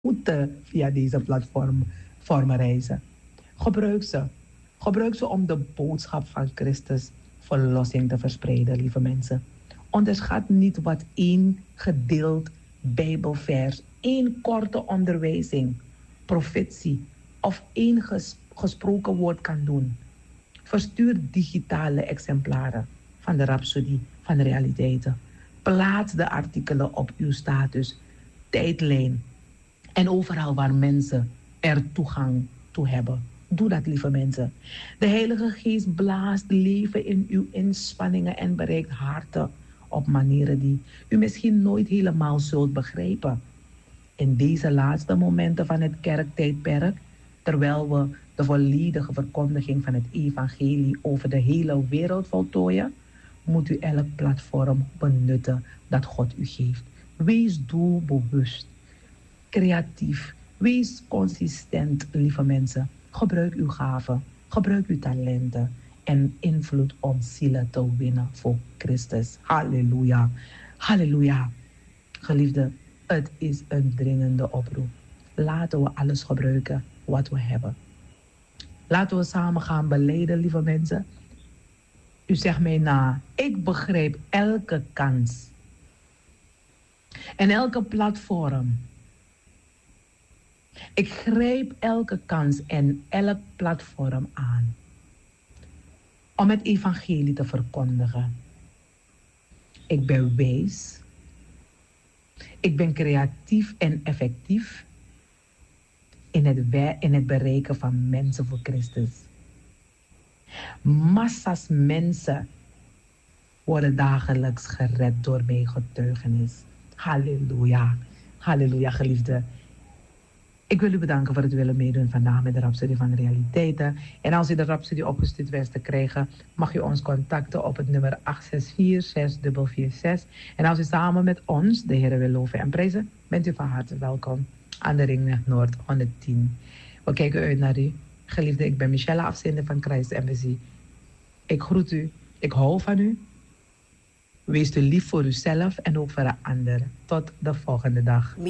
moeten via deze platformen reizen. Gebruik ze. Gebruik ze om de boodschap van Christus verlossing te verspreiden, lieve mensen. Onderschat niet wat één gedeeld Bijbelvers, één korte onderwijzing, profetie of één gesproken woord kan doen. Verstuur digitale exemplaren van de Rhapsodie van de Realiteiten. Plaats de artikelen op uw status, tijdlijn en overal waar mensen er toegang toe hebben. Doe dat, lieve mensen. De Heilige Geest blaast leven in uw inspanningen en bereikt harten op manieren die u misschien nooit helemaal zult begrijpen. In deze laatste momenten van het kerktijdperk, terwijl we de volledige verkondiging van het evangelie over de hele wereld voltooien, moet u elk platform benutten dat God u geeft. Wees doelbewust, creatief, wees consistent, lieve mensen. Gebruik uw gaven, gebruik uw talenten en invloed om zielen te winnen voor Christus. Halleluja, halleluja. Geliefde, het is een dringende oproep. Laten we alles gebruiken wat we hebben. Laten we samen gaan belijden, lieve mensen. U zegt mij na, ik begrijp elke kans en elke platform. Ik grijp elke kans en elk platform aan om het evangelie te verkondigen. Ik ben wijs. Ik ben creatief en effectief in het bereiken van mensen voor Christus. Massa's mensen worden dagelijks gered door mijn getuigenis. Halleluja. Halleluja, geliefde. Ik wil u bedanken voor het willen meedoen vandaag met de Rhapsodie van de Realiteiten. En als u de Rhapsodie opgestuurd wenst te krijgen, mag u ons contacten op het nummer 864-6446. En als u samen met ons de Heer wil loven en prijzen, bent u van harte welkom aan de Ringweg Noord 110. We kijken uit naar u. Geliefde, ik ben Michelle, afzender van Christ Embassy. Ik groet u. Ik hou van u. Wees u lief voor uzelf en ook voor de ander. Tot de volgende dag.